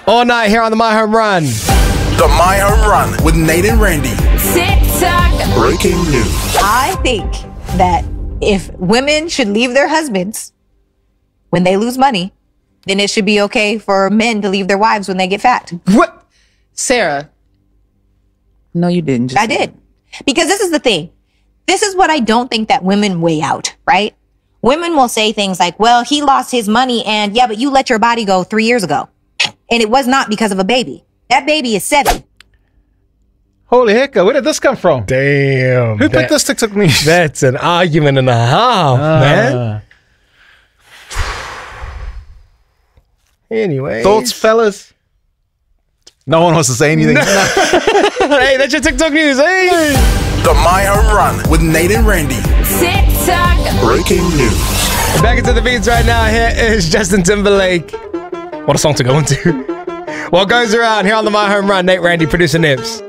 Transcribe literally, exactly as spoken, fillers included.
All night here on the My Home Run. The My Home Run with Nate and Randy. TikTok. Breaking news. I think that if women should leave their husbands when they lose money, then it should be okay for men to leave their wives when they get fat. What? Sarah. No, you didn't. Just I did. Because this is the thing. This is what I don't think that women weigh out, right? Women will say things like, well, he lost his money and yeah, but you let your body go three years ago. And it was not because of a baby. That baby is seven. Holy heck, where did this come from? Damn. Who that, picked this TikTok news? That's an argument and a half, uh, man. Anyway. Thoughts, fellas? No one wants to say anything. Hey, that's your TikTok news, hey? The My Home Run with Nate and Randy. TikTok. Breaking news. Back into the beats right now. Here is Justin Timberlake. What a song to go into. What goes around here on the My Home Run. Nate, Randy, producer Nibs.